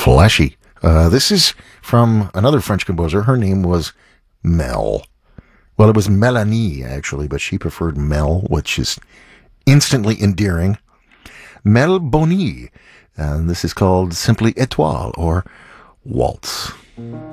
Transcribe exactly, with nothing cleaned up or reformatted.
Flashy. Uh, this is from another French composer. Her name was Mel. Well, it was Melanie, actually, but she preferred Mel, which is instantly endearing. Mel Boni. And this is called simply Étoile, or Waltz.